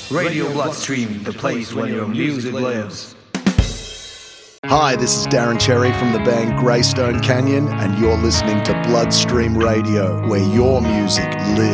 Radio Bloodstream, the place where your music lives. Hi, this is Darren Cherry from the band Greystone Canyon, and you're listening to Bloodstream Radio, where your music lives.